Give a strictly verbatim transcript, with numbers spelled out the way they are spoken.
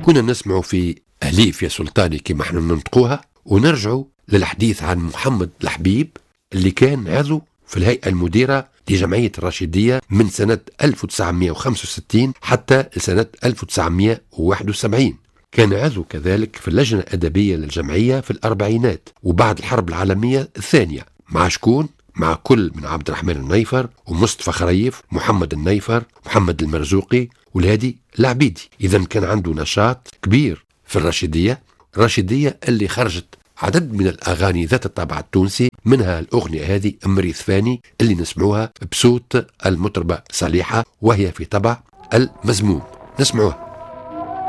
كنا نسمع في أليف يا سلطاني كما احنا ننطقوها، ونرجعوا للحديث عن محمد الحبيب اللي كان عضو في الهيئة المديرة لجمعية الرشيدية من سنة ألف وتسعمائة وخمسة وستين حتى سنة ألف وتسعمائة وواحد وسبعين. كان عضو كذلك في اللجنة الأدبية للجمعية في الأربعينات وبعد الحرب العالمية الثانية، مع شكون؟ مع كل من عبد الرحمن النيفر ومصطفى خريف، محمد النيفر، محمد المرزوقي والهادي العبيدي. إذا كان عنده نشاط كبير في الرشيدية، الرشيدية اللي خرجت عدد من الأغاني ذات الطابع التونسي، منها الأغنية هذه أمريث فاني اللي نسمعوها بصوت المطربة صليحة وهي في طبع المزموم. نسمعوها.